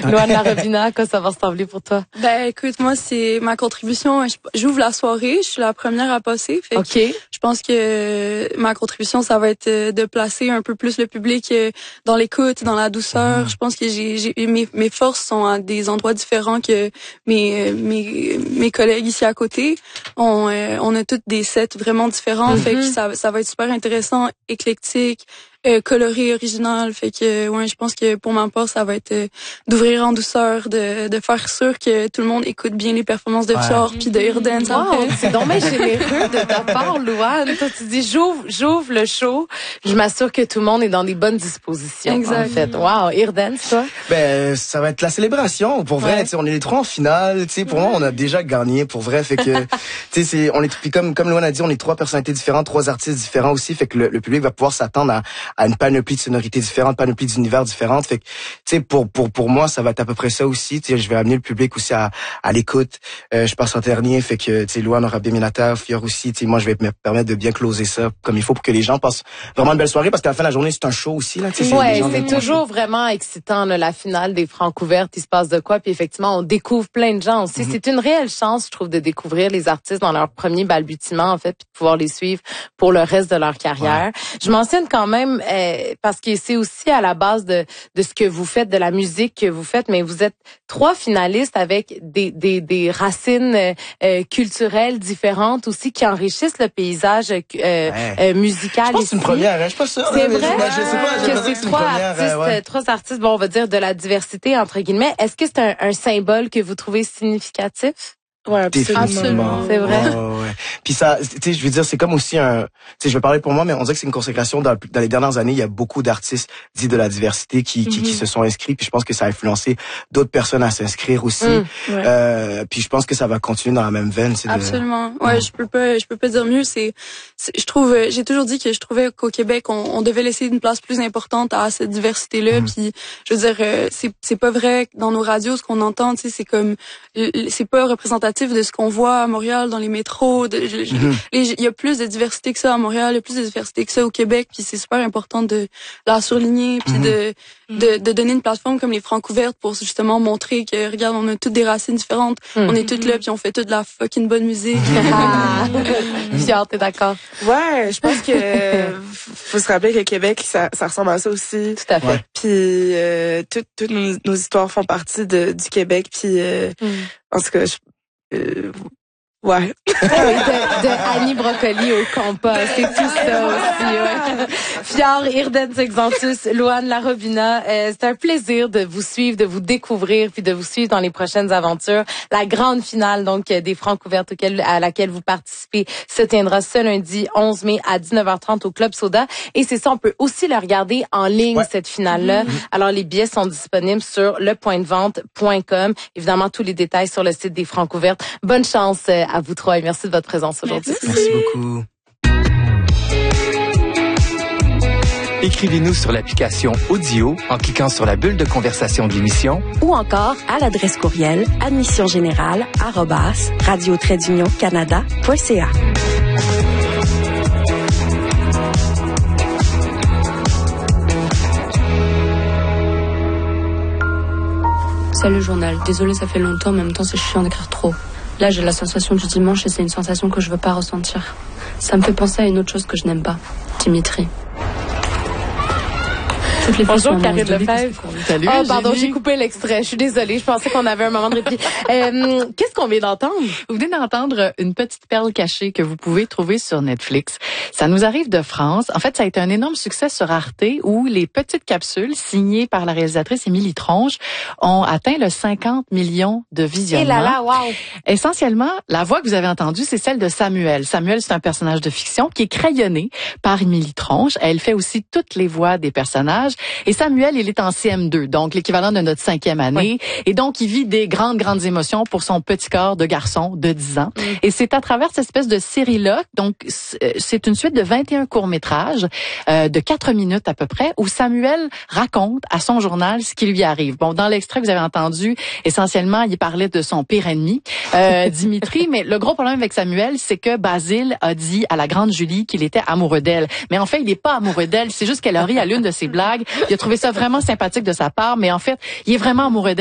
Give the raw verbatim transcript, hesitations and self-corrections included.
Louane Larobina, à quoi ça va ressembler pour toi? Ben, écoute, moi, c'est ma contribution. J'ouvre la soirée. Je suis la première à passer. Fait OK. que je pense que ma contribution, ça va être de placer un peu plus le public dans l'écoute, dans la douceur. Je pense que j'ai, j'ai mes, mes forces sont à des endroits différents que mes, mes, mes collègues ici à côté. On, euh, on a toutes des sets vraiment différents. Mm-hmm. Fait que ça, ça va être super intéressant, éclectique. Euh, coloré, original, fait que ouais, je pense que pour ma part, ça va être euh, d'ouvrir en douceur, de de faire sûr que tout le monde écoute bien les performances de Fjord ouais. puis de Irden. Wow, c'est donc bien généreux de ta part, Louane. Toi, tu dis j'ouvre, j'ouvre le show, je m'assure que tout le monde est dans des bonnes dispositions. Exact. En fait, wow, Irden, toi. Ben, ça va être la célébration. Pour vrai, ouais. tu sais, on est les trois en finale. Tu sais, pour ouais. moi, on a déjà gagné. Pour vrai, fait que, tu sais, c'est, on est puis comme comme Louane a dit, on est trois personnalités différentes, trois artistes différents aussi, fait que le, le public va pouvoir s'attendre à à une panoplie de sonorités différentes, panoplie d'univers différentes. Fait que, tu sais, pour pour pour moi, ça va être à peu près ça aussi. Tu sais, je vais amener le public aussi à à l'écoute. Euh, je passe en dernier, fait que, tu sais, Louane aura bien mis la terre, Fior aussi. Tu sais, moi, je vais me permettre de bien closer ça comme il faut pour que les gens passent vraiment une belle soirée, parce qu'à la fin de la journée, c'est un show aussi là. Tu sais, ouais, c'est, c'est toujours vraiment excitant là, la finale des Francs ouvertes. Il se passe de quoi, puis effectivement, on découvre plein de gens aussi. Mm-hmm. C'est une réelle chance, je trouve, de découvrir les artistes dans leur premier balbutiement, en fait, puis de pouvoir les suivre pour le reste de leur carrière. Ouais. Je mentionne quand même euh, parce que c'est aussi à la base de de ce que vous faites, de la musique que vous faites, mais vous êtes trois finalistes avec des des des racines euh, culturelles différentes aussi qui enrichissent le paysage euh, ouais. euh, musical. Je pense ici. que c'est une première, hein? Je suis pas sûr. C'est là, vrai mais je, je sais pas, que c'est, c'est trois première, artistes, ouais. trois artistes, bon, on va dire de la diversité entre guillemets. Est-ce que c'est un, un symbole que vous trouvez significatif? Ouais, absolument. absolument. C'est vrai. Oh, ouais. Puis ça, tu sais, je veux dire, c'est comme aussi un, tu sais, je vais parler pour moi, mais on dirait que c'est une consécration dans, dans les dernières années. Il y a beaucoup d'artistes dits de la diversité qui, mm-hmm. qui, qui se sont inscrits. Puis je pense que ça a influencé d'autres personnes à s'inscrire aussi. Mm, ouais. euh, puis je pense que ça va continuer dans la même veine. C'est absolument. De... Ouais, mm. je peux pas, je peux pas dire mieux. C'est, c'est je trouve, j'ai toujours dit que je trouvais qu'au Québec, on, on devait laisser une place plus importante à cette diversité-là. Mm. Puis je veux dire, euh, c'est, c'est pas vrai dans nos radios ce qu'on entend. Tu sais, c'est comme, c'est pas représentatif de ce qu'on voit à Montréal, dans les métros. Il mm-hmm. y a plus de diversité que ça à Montréal, il y a plus de diversité que ça au Québec, puis c'est super important de la surligner, puis mm-hmm. de, de de donner une plateforme comme les Francs ouvertes pour justement montrer que, regarde, on a toutes des racines différentes, mm-hmm. on est toutes là, puis on fait toute de la fucking bonne musique. Fior, t'es d'accord? Ouais, je pense que faut se rappeler que le Québec, ça, ça ressemble à ça aussi. Tout à fait. Ouais. Puis euh, toutes toutes nos, nos histoires font partie de, du Québec, puis euh, mm. en tout cas, je, Euh, ouais. de, de Annie Brocoli au compas, c'est tout ça aussi. Ouais. Fior, Irden Sexantus, Louane Larobina, euh, c'est un plaisir de vous suivre, de vous découvrir, puis de vous suivre dans les prochaines aventures. La grande finale donc des Francs ouvertes auquel, à laquelle vous participez se tiendra ce lundi onze mai à dix-neuf heures trente au Club Soda. Et c'est ça, on peut aussi le regarder en ligne, ouais. cette finale-là. Mm-hmm. Alors, les billets sont disponibles sur le point de vente point com. Évidemment, tous les détails sur le site des Francs ouvertes. Bonne chance à vous trois et merci de votre présence aujourd'hui. Merci, merci beaucoup. Écrivez-nous sur l'application Audio en cliquant sur la bulle de conversation de l'émission ou encore à l'adresse courriel admissiongénérale arobase radio trait d'union canada point c a. Salut le journal. Désolée, ça fait longtemps, en même temps c'est chiant d'écrire trop. Là, j'ai la sensation du dimanche et c'est une sensation que je veux pas ressentir. Ça me fait penser à une autre chose que je n'aime pas. Dimitri. Toutes les Bonjour, Karine Lefebvre. Salut, Oh, pardon, Julie. J'ai coupé l'extrait. Je suis désolée. Je pensais qu'on avait un moment de répit. euh, qu'est-ce qu'on vient d'entendre? Vous venez d'entendre une petite perle cachée que vous pouvez trouver sur Netflix. Ça nous arrive de France. En fait, ça a été un énorme succès sur Arte où les petites capsules signées par la réalisatrice Émilie Tronche ont atteint le cinquante millions de visionnements. Et là là, wow! Essentiellement, la voix que vous avez entendue, c'est celle de Samuel. Samuel, c'est un personnage de fiction qui est crayonné par Émilie Tronche. Elle fait aussi toutes les voix des personnages. Et Samuel, il est en C M deux, donc l'équivalent de notre cinquième année. Oui. Et donc, il vit des grandes, grandes émotions pour son petit corps de garçon de dix ans. Mm. Et c'est à travers cette espèce de série-là, donc c'est une suite de vingt et un courts-métrages euh, de quatre minutes à peu près, où Samuel raconte à son journal ce qui lui arrive. Bon, dans l'extrait que vous avez entendu, essentiellement, il parlait de son pire ennemi, euh, Dimitri, mais le gros problème avec Samuel, c'est que Basile a dit à la grande Julie qu'il était amoureux d'elle. Mais en fait, il n'est pas amoureux d'elle, c'est juste qu'elle a ri à l'une de ses blagues. Il a trouvé ça vraiment sympathique de sa part, mais en fait, il est vraiment amoureux d'elle.